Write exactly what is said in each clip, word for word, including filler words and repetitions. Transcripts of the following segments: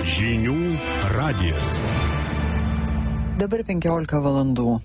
Žinių radijas. Dabar penkiolika valandų.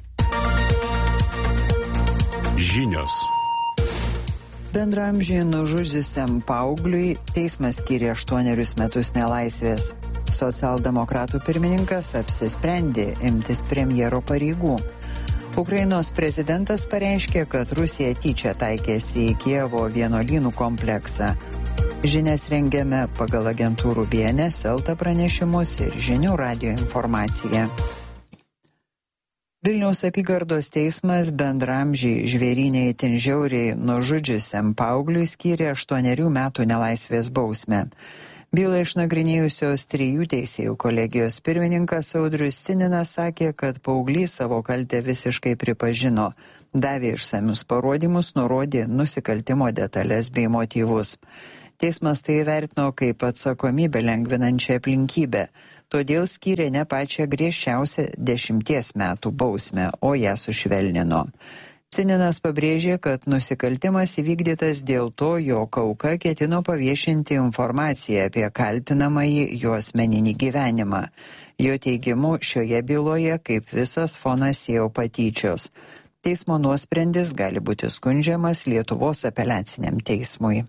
Žinios. Bendraamžiai nužudžiusiam paaugliui teismas skyrė aštuonerius metus nelaisvės. Socialdemokratų pirmininkas apsisprendė imtis premjero pareigų. Ukrainos prezidentas pareiškė, kad Rusija tyčia taikėsi į Kijevo vienuolynų kompleksą. Žinias rengiame pagal agentūrų B N S, Elta pranešimus ir Žinių radijo informaciją. Vilniaus apygardos teismas bendraamžiai žvėrynę itin žiauriai nužudžiusiam paaugliui skyrė aštuonerių metų nelaisvės bausmę. Bylą išnagrinėjusios trijų teisėjų kolegijos pirmininkas Audrius Cininas sakė, kad paauglys savo kaltę visiškai pripažino, davė išsamius parodymus, nurodė nusikaltimo detalės bei motyvus. Teismas tai įvertino kaip atsakomybę lengvinančią aplinkybę, todėl skyrė ne pačią griežčiausią dešimties metų bausmę, o ją sušvelnino. Cininas pabrėžė, kad nusikaltimas įvykdytas dėl to, jog auka ketino paviešinti informaciją apie kaltinamąjį jo asmeninį gyvenimą. Jo teigimu, šioje byloje kaip visas fonas sėjo patyčios. Teismo nuosprendis gali būti skundžiamas Lietuvos apeliaciniam teismui.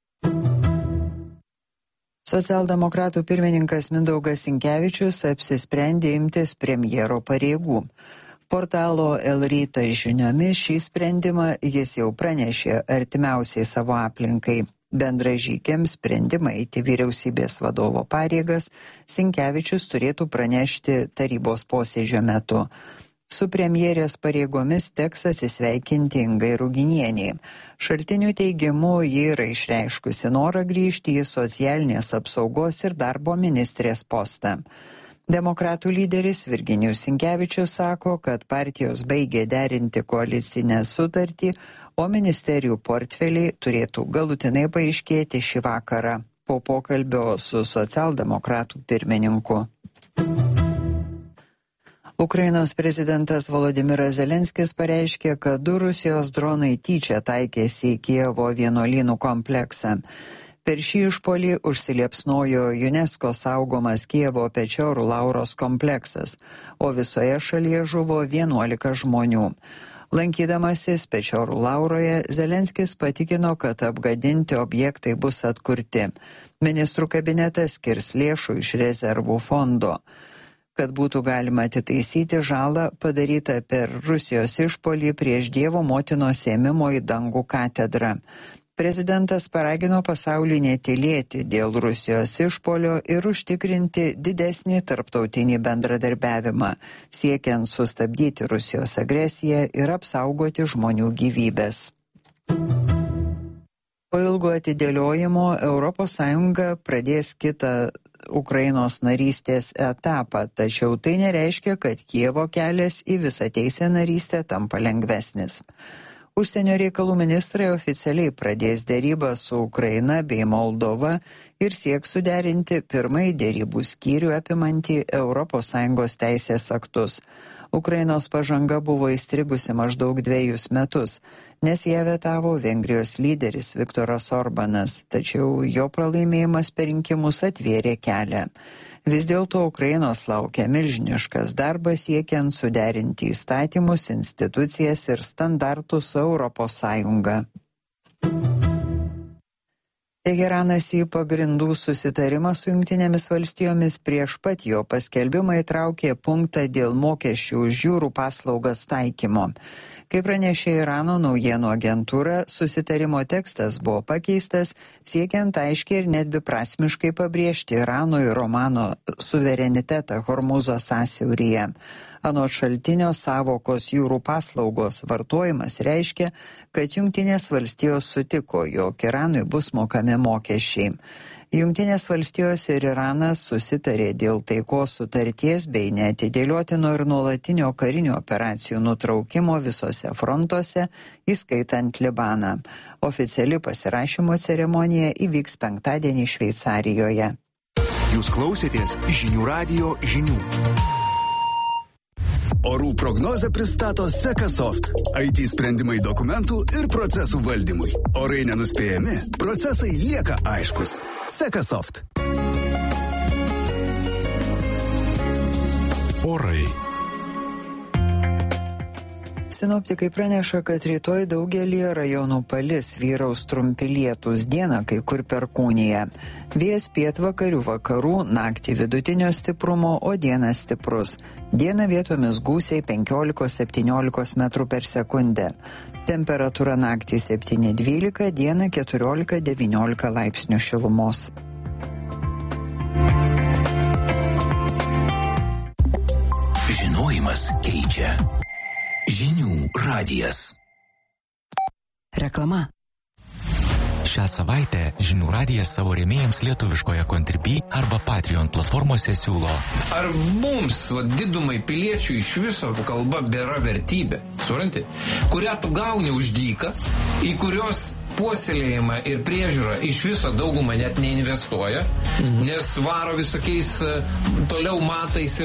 Socialdemokratų pirmininkas Mindaugas Sinkevičius apsisprendė imtis premjero pareigų. Portalo El Rytas žiniomis šį sprendimą jis jau pranešė artimiausiai savo aplinkai. Bendražygiams sprendimą eiti vyriausybės vadovo pareigas Sinkevičius turėtų pranešti tarybos posėdžio metu. Su premjerės pareigomis teks atsisveikinti Ingai Ruginienei. Šaltinių teigimu, ji yra išreiškusi norą grįžti į socialinės apsaugos ir darbo ministrės postą. Demokratų lyderis Virginijus Sinkevičius sako, kad partijos baigė derinti koalicinę sutartį, o ministerijų portfeliai turėtų galutinai paaiškėti šį vakarą po pokalbio su socialdemokratų pirmininku. Ukrainos prezidentas Volodymyras Zelenskis pareiškė, kad du Rusijos dronai tyčia taikėsi į Kijevo vienuolynų kompleksą. Per šį išpuolį užsiliepsnojo UNESCO saugomas Kijevo Pečiorų Lauros kompleksas, o visoje šalyje žuvo vienuolika žmonių. Lankydamasis Pečiorų Lauroje, Zelenskis patikino, kad apgadinti objektai bus atkurti. Ministrų kabinetas skirs lėšų iš rezervų fondo, kad būtų galima atitaisyti žalą padarytą per Rusijos išpuolį prieš Dievo motinos ėmimo į dangų katedrą. Prezidentas paragino pasaulį netylėti dėl Rusijos išpuolio ir užtikrinti didesnį tarptautinį bendradarbiavimą, siekiant sustabdyti Rusijos agresiją ir apsaugoti žmonių gyvybės. Po ilgo atidėliojimo Europos Sąjunga pradės kitą Ukrainos narystės etapą, tačiau tai nereiškia, kad Kijevo kelias į visateisę narystę tampa lengvesnis. Užsienio reikalų ministrai oficialiai pradės dėrybą su Ukraina bei Moldova ir sieks suderinti pirmąjį dėrybų skyrių apimantį Europos Sąjungos teisės aktus. Ukrainos pažanga buvo įstrigusi maždaug dviejus metus, nes ją vetavo Vengrijos lyderis Viktoras Orbanas, tačiau jo pralaimėjimas per rinkimus atvėrė kelią. Vis dėlto Ukrainos laukia milžiniškas darbas siekiant suderinti įstatymus, institucijas ir standartus su Europos Sąjunga. Teheranas į pagrindų susitarimą su Jungtinėmis valstijomis prieš pat jo paskelbimą įtraukė punktą dėl mokesčių už jūrų paslaugas taikymo. Kaip pranešė Irano naujienų agentūra, susitarimo tekstas buvo pakeistas, siekiant aiškiai ir nedviprasmiškai pabrėžti Irano ir Omano suverenitetą Hormūzo sąsiauryje. Anot šaltinio savokos jūrų paslaugos vartojimas reiškia, kad Jungtinės valstijos sutiko, jog Iranui bus mokami mokesčiai. Jungtinės valstijos ir Iranas susitarė dėl taikos sutarties bei neatidėliotino ir nuolatinio karinių operacijų nutraukimo visose frontuose, įskaitant Libaną. Oficiali pasirašymo ceremonija įvyks penktadienį Šveicarijoje. Jūs klausėtės Žinių radijo žinių. Orų prognozę pristato Sekasoft. I T sprendimai dokumentų ir procesų valdymui. Orai nenuspėjami, procesai lieka aiškus. Sekasoft. Orai. Sinoptikai praneša, kad rytoj daugelį rajonų palis, vyraus trumpi lietūs, dieną kai kur perkūnija. Vėjas pietvakarių vakarų, naktį vidutinio stiprumo, o dieną stiprus. Dieną vietomis gūsiai penkiolika septyniolika metrų per sekundę. Temperatūra naktį septyni dvylika, dieną keturiolika devyniolika laipsnių šilumos. Žinojimas keičia. Žinių radijas. Reklama. Šią savaitę Žinių radijas savo rėmėjams lietuviškoje Contribui arba Patreon platformose siūlo. Ar mums, va, didumai piliečių iš viso kalba bėra vertybė, supranti, kurią tu gauni už dyką, į kurios puoselėjimą ir priežiūrą iš viso daugumą net neinvestuoja, mhm. nes varo visokiais toliau matais ir